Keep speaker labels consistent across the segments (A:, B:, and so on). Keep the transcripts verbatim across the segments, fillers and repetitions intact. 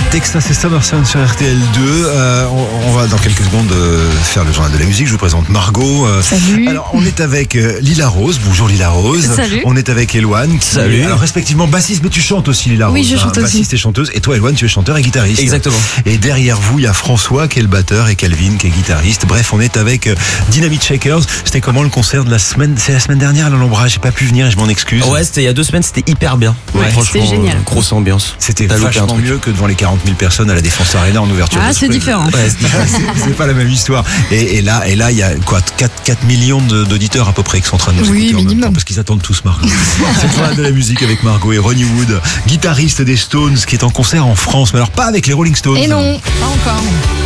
A: Texas et Summerson sur R T L deux. Euh, on, on va dans quelques secondes euh, faire le journal de la musique. Je vous présente Margot. Euh,
B: Salut.
A: Alors, on est avec euh, Lila Rose. Bonjour Lila Rose.
B: Salut.
A: On est avec Eloane. Qui,
C: Salut.
A: Alors, respectivement, bassiste, mais tu chantes aussi Lila Rose.
B: Oui, je
A: hein,
B: chante aussi.
A: Bassiste et chanteuse. Et toi, Eloane, tu es chanteur et guitariste.
C: Exactement.
A: Et derrière vous, il y a François qui est le batteur et Calvin qui est guitariste. Bref, on est avec euh, Dynamite Shakers. C'était comment le concert de la semaine? C'est la semaine dernière à l'Alhambra. J'ai pas pu venir et je m'en excuse.
C: Ouais, c'était il y a deux semaines, c'était hyper bien.
B: Ouais,
C: franchement,
B: c'était génial.
C: euh, grosse ambiance.
A: C'était
C: T'as loupé un
A: vachement
C: truc.
A: mieux que devant les quarante mille personnes à la Défense Arena en ouverture.
B: Ah,
A: de
B: c'est
A: spring.
B: différent.
C: Ouais, c'est différent.
A: c'est, c'est pas la même histoire. Et, et là, et là, il y a quoi, quatre millions de, d'auditeurs à peu près qui sont en train de nous
B: Oui,
A: écouter en même
B: minimum.
A: temps, parce qu'ils attendent tous Margot. C'est le journal de la musique avec Margot et Ronnie Wood, guitariste des Stones, qui est en concert en France, mais alors pas avec les Rolling Stones.
B: Et non, pas encore.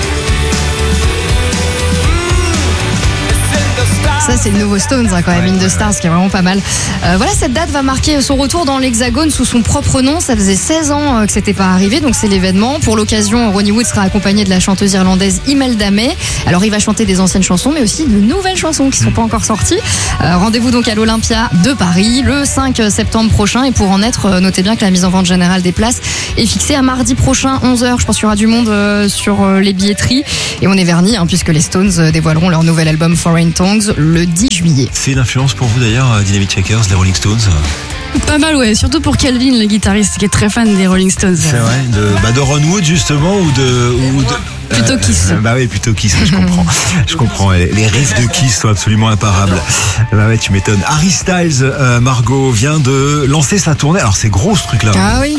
B: Ça, c'est le nouveau Stones, hein, quand même,
A: Ouais,
B: In The
A: ouais,
B: Stars, qui est vraiment pas mal. Euh, voilà, cette date va marquer son retour dans l'Hexagone sous son propre nom. Ça faisait seize ans euh, que c'était pas arrivé, donc c'est l'événement. Pour l'occasion, Ronnie Wood sera accompagné de la chanteuse irlandaise Imelda May. Alors, il va chanter des anciennes chansons, mais aussi de nouvelles chansons qui sont pas encore sorties. Euh, rendez-vous donc à l'Olympia de Paris le cinq septembre prochain. Et pour en être, euh, notez bien que la mise en vente générale des places est fixée à mardi prochain, onze heures. Je pense qu'il y aura du monde euh, sur euh, les billetteries. Et on est vernis, hein, puisque les Stones euh, dévoileront leur nouvel album Foreign Tongues le dix juillet.
A: C'est une influence pour vous d'ailleurs, Dynamite Shakers, les Rolling Stones?
D: Pas mal, ouais. Surtout pour Calvin, le guitariste, qui est très fan des Rolling Stones.
A: C'est vrai, de, bah de Ron Wood justement, ou de... Ou de
D: Plutôt Kiss.
A: Euh, bah oui, plutôt Kiss, je comprends. Je comprends. Les, les riffs de Kiss sont absolument imparables. Bah ouais, tu m'étonnes. Harry Styles, euh, Margot, vient de lancer sa tournée. Alors c'est gros ce truc-là.
B: Ah oui.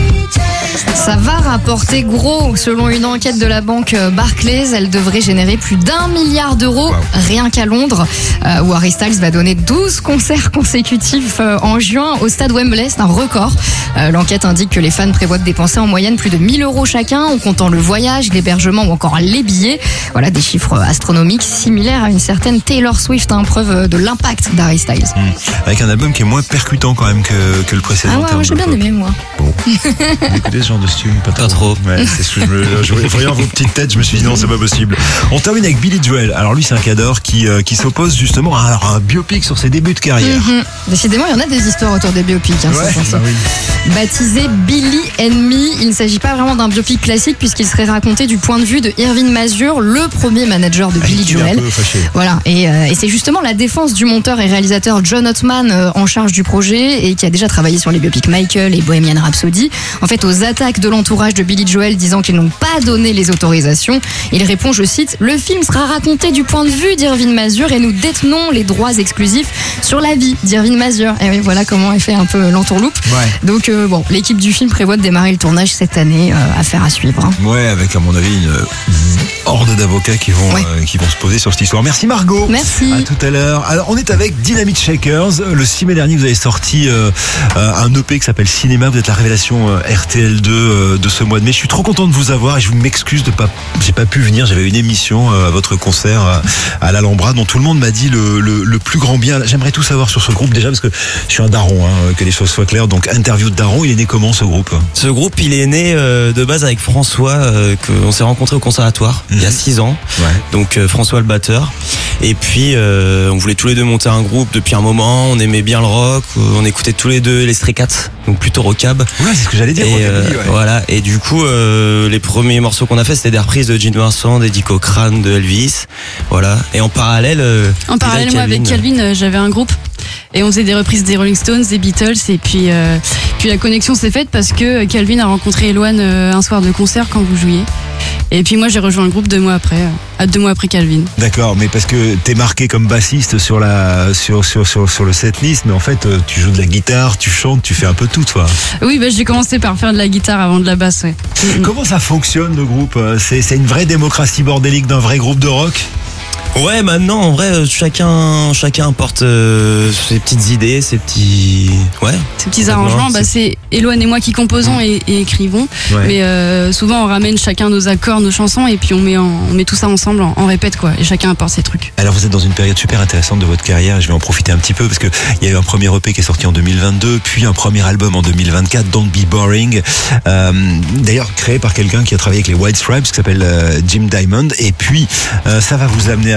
B: Ça va rapporter gros. Selon une enquête de la banque Barclays, elle devrait générer plus d'un milliard d'euros
A: Wow.
B: rien qu'à Londres, euh, où Harry Styles va donner douze concerts consécutifs euh, en juin au stade Wembley. C'est un record. Euh, l'enquête indique que les fans prévoient de dépenser en moyenne plus de mille euros chacun, en comptant le voyage, l'hébergement ou encore les billets. Voilà des chiffres astronomiques similaires à une certaine Taylor Swift, hein, preuve de l'impact d'Harry Styles.
A: Mmh. Avec un album qui est moins percutant quand même que, que le précédent.
B: Ah
A: en
B: ouais,
A: termes
B: moi j'ai
A: de
B: bien
A: pop.
B: aimé moi.
A: Bon. Vous écoutez ce genre de style? Pas,
C: Pas trop.
A: Ouais, c'est ce que je me, je voyais vos petites têtes, je me suis dit non, c'est pas possible. On termine avec Billy Joel. Alors lui, c'est un cador qui, euh, qui s'oppose justement à un biopic sur ses débuts de carrière.
B: Mhm. Décidément, il y en a des histoires autour des biopics. Hein,
A: Ouais,
B: c'est censé.
A: bah oui.
B: Baptisé Billy and Me, il ne s'agit pas vraiment d'un biopic classique puisqu'il serait raconté du point de vue de Irving Mazur, le premier manager de Billy
A: Il est un
B: Joel.
A: peu fâché.
B: Voilà, et, euh, et c'est justement la défense du monteur et réalisateur John Ottman euh, en charge du projet et qui a déjà travaillé sur les biopics Michael et Bohemian Rhapsody. En fait, aux attaques de l'entourage de Billy Joel disant qu'ils n'ont pas donné les autorisations, il répond, je cite, « Le film sera raconté du point de vue d'Irving Mazur et nous détenons les droits exclusifs sur la vie d'Irving Mazur. » Et oui, voilà comment est fait un peu l'entourloupe.
A: Ouais.
B: Donc euh, bon, l'équipe du film prévoit de démarrer le tournage cette année, euh, affaire à suivre. Hein.
A: Ouais, avec à mon avis une euh, horde d'avocats qui vont
B: Ouais.
A: euh, qui vont se poser sur cette histoire. Merci Margot.
B: Merci.
A: À tout à l'heure. Alors on est avec Dynamite Shakers. Le six mai dernier, vous avez sorti euh, euh, un E P qui s'appelle Cinéma. Vous êtes la révélation euh, R T L deux euh, de ce mois de mai. Je suis trop content de vous avoir et je m'excuse de pas, j'ai pas pu venir. J'avais une émission euh, à votre concert euh, à l'Alhambra dont tout le monde m'a dit le, le, le plus grand bien. J'aimerais tout savoir sur ce groupe déjà parce que je suis un daron, hein, que les choses soient claires. Donc interview de daron. Il est né comment ce groupe?
C: Ce groupe, il est né euh, de base avec François, euh, qu'on s'est rencontré au conservatoire il y a six ans.
A: Ouais.
C: Donc euh, François le batteur. Et puis euh, on voulait tous les deux monter un groupe depuis un moment. On aimait bien le rock. euh, On écoutait tous les deux les Stray Cats, donc plutôt rockab.
A: Ouais, c'est ce que j'allais dire.
C: Et
A: rockabilly,
C: euh,
A: ouais.
C: voilà. Et du coup, euh, les premiers morceaux qu'on a fait, c'était des reprises de Gene Vincent, d'Eddie Cochrane, de Elvis. Voilà. Et en parallèle, euh,
D: En parallèle, moi, avec Calvin, euh, j'avais un groupe. Et on faisait des reprises des Rolling Stones, des Beatles. Et puis, euh, puis la connexion s'est faite parce que Calvin a rencontré Eloane euh, un soir de concert quand vous jouiez. Et puis moi, j'ai rejoint le groupe deux mois après, euh, à deux mois après Calvin.
A: D'accord, mais parce que t'es marqué comme bassiste sur la sur sur sur, sur le setlist, mais en fait euh, tu joues de la guitare, tu chantes, tu fais un peu tout, toi.
D: Oui, bah, j'ai commencé par faire de la guitare avant de la basse, ouais. Mm, mm.
A: Comment ça fonctionne le groupe? C'est c'est une vraie démocratie bordélique d'un vrai groupe de rock?
C: Ouais, maintenant, en vrai, euh, chacun, chacun apporte euh, ses petites idées, ses petits, ouais.
D: Ces petits arrangements, bah, c'est Eloane et moi qui composons et, et écrivons.
A: Ouais.
D: Mais euh, souvent, on ramène chacun nos accords, nos chansons, et puis on met, en, on met tout ça ensemble en, en répète, quoi. Et chacun apporte ses trucs.
A: Alors vous êtes dans une période super intéressante de votre carrière, je vais en profiter un petit peu parce que il y a eu un premier E P qui est sorti en deux mille vingt-deux, puis un premier album en deux mille vingt-quatre, Don't Be Boring, euh, d'ailleurs créé par quelqu'un qui a travaillé avec les White Stripes, qui s'appelle euh, Jim Diamond, et puis euh, ça va vous amener à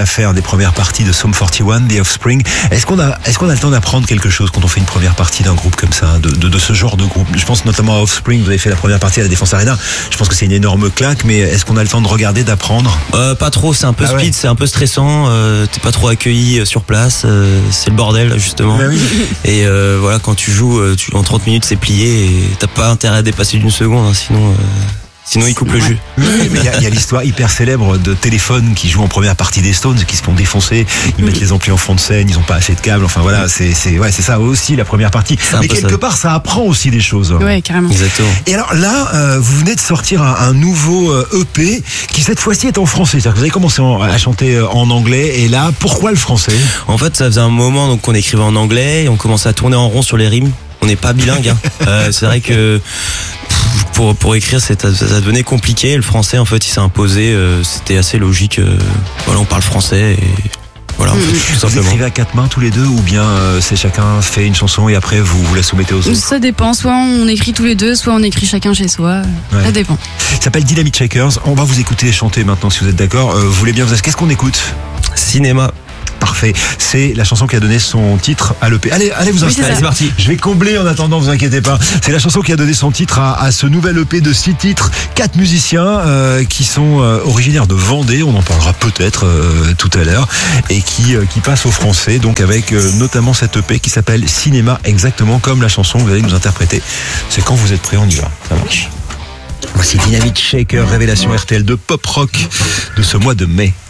A: fait des premières parties de Sum quarante et un, The Offspring. Est-ce qu'on a, est-ce qu'on a le temps d'apprendre quelque chose quand on fait une première partie d'un groupe comme ça, de, de, de ce genre de groupe? Je pense notamment à Offspring, vous avez fait la première partie à la Défense Arena. Je pense que c'est une énorme claque, mais est-ce qu'on a le temps de regarder, d'apprendre?
C: Euh, pas trop, c'est un peu
A: Ah
C: speed,
A: ouais.
C: c'est un peu stressant, euh, t'es pas trop accueilli sur place, euh, c'est le bordel justement.
A: Ben oui.
C: Et euh, voilà, quand tu joues, tu, en trente minutes c'est plié et t'as pas intérêt à dépasser d'une seconde, hein, sinon... Euh... Sinon, ils coupent le jus.
A: Oui, mais il y a, y a l'histoire hyper célèbre de Téléphone qui joue en première partie des Stones, qui se font défoncer. Ils mettent les amplis en fond de scène, ils ont pas assez de câbles. Enfin voilà, c'est, c'est, ouais, c'est ça aussi la première partie. Mais quelque
C: ça.
A: part, ça apprend aussi des choses.
D: Ouais, carrément.
C: Exactement.
A: Et alors là, euh, vous venez de sortir un, un nouveau euh, E P qui cette fois-ci est en français. C'est-à-dire que vous avez commencé en, à chanter en anglais. Et là, pourquoi le français?
C: En fait, ça faisait un moment donc qu'on écrivait en anglais et on commençait à tourner en rond sur les rimes. On n'est pas bilingue. Hein. euh, c'est vrai que pour pour écrire, c'est, ça, ça devenait compliqué. Le français, en fait, il s'est imposé. Euh, c'était assez logique. Euh, voilà, on parle français et voilà, en fait, tout
A: Vous
C: simplement.
A: écrivez à quatre mains tous les deux ou bien euh, c'est chacun fait une chanson et après vous, vous la soumettez aux autres?
D: Ça dépend, soit on écrit tous les deux, soit on écrit chacun chez soi.
A: Ouais.
D: Ça dépend.
A: Ça s'appelle Dynamite Shakers. On va vous écouter chanter maintenant si vous êtes d'accord. Euh, vous voulez bien vous... Qu'est-ce qu'on écoute?
C: Cinéma.
A: Parfait. C'est la chanson qui a donné son titre à l'E P. Allez, allez vous
D: Oui,
A: installer.
D: c'est ça.
A: C'est parti. Je vais combler en attendant, vous inquiétez pas. C'est la chanson qui a donné son titre à, à ce nouvel E P de six titres, quatre musiciens euh, qui sont euh, originaires de Vendée. On en parlera peut-être euh, tout à l'heure et qui euh, qui passent au français. Donc avec euh, notamment cette E P qui s'appelle Cinéma, exactement comme la chanson que vous allez nous interpréter. C'est quand vous êtes prêts, on y va. Ça marche. Voici Dynamite Shaker, révélation R T L de pop rock de ce mois de mai.